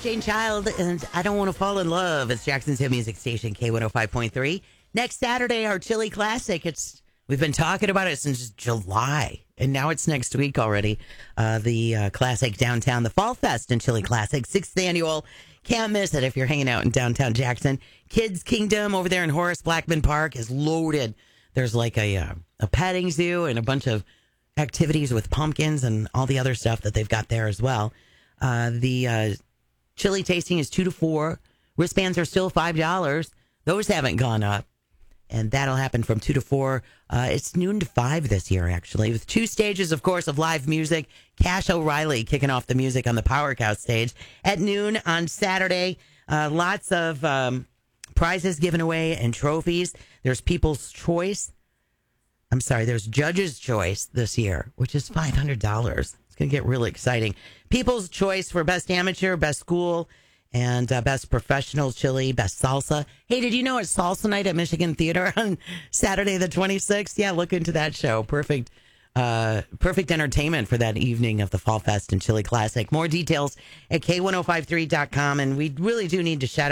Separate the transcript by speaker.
Speaker 1: Jane Child, and I Don't Want to Fall in Love. It's Jackson's hit music station, K105.3. Next Saturday, our Chili Classic. We've been talking about it since July, and now it's next week already. The Classic Downtown, the Fall Fest and Chili Classic, 6th annual. Can't miss it if you're hanging out in downtown Jackson. Kids Kingdom over there in Horace Blackman Park is loaded. There's like a petting zoo and a bunch of activities with pumpkins and all the other stuff that they've got there as well. The chili tasting is 2 to 4. Wristbands are still $5. Those haven't gone up. And that'll happen from 2 to 4. It's noon to 5 this year, actually, with 2 stages, of course, of live music. Cash O'Reilly kicking off the music on the Power Cow stage at noon on Saturday. Lots of prizes given away and trophies. There's People's Choice. There's Judge's Choice this year, which is $500. It's going to get really exciting. People's Choice for Best Amateur, Best School, and Best Professional Chili, Best Salsa. Hey, did you know it's Salsa Night at Michigan Theater on Saturday the 26th? Yeah, look into that show. Perfect entertainment for that evening of the Fall Fest and Chili Classic. More details at K1053.com, and we really do need to shout out